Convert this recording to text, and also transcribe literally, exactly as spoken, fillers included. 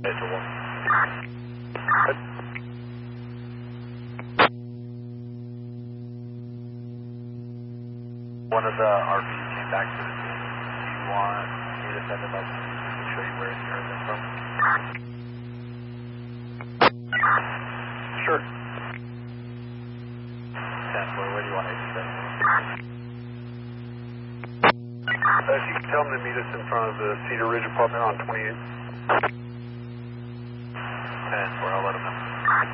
One of the R Ps came back to the scene. Do you want me to send them up to show you where he heard them from? Sure. ten four, where do you want to send them? Uh, if you can tell them to meet us in front of the Cedar Ridge apartment on twenty-eight.